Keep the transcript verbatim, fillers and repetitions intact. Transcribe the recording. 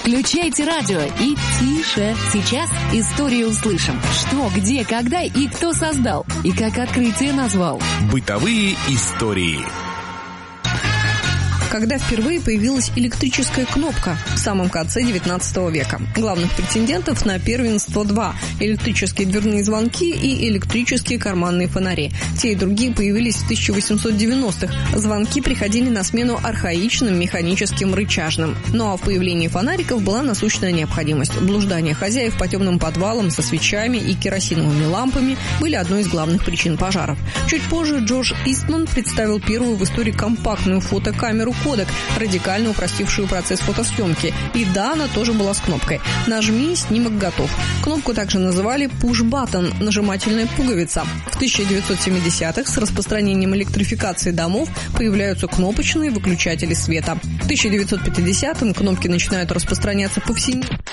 Включайте радио и тише. Сейчас историю услышим. Что, где, когда и кто создал. И как открытие назвал. Бытовые истории. Когда впервые появилась электрическая кнопка в самом конце девятнадцатого века. Главных претендентов на первенство два – электрические дверные звонки и электрические карманные фонари. Те и другие появились в тысяча восемьсот девяностых. Звонки приходили на смену архаичным механическим рычажным. Ну а в появлении фонариков была насущная необходимость. Блуждание хозяев по темным подвалам со свечами и керосиновыми лампами были одной из главных причин пожаров. Чуть позже Джордж Истман представил первую в истории компактную фотокамеру Kodak, радикально упростившую процесс фотосъемки. И да, она тоже была с кнопкой. Нажми, снимок готов. Кнопку также называли push-button, нажимательная пуговица. В тысяча девятьсот семидесятых с распространением электрификации домов появляются кнопочные выключатели света. В тысяча девятьсот пятидесятом кнопки начинают распространяться повсеместно.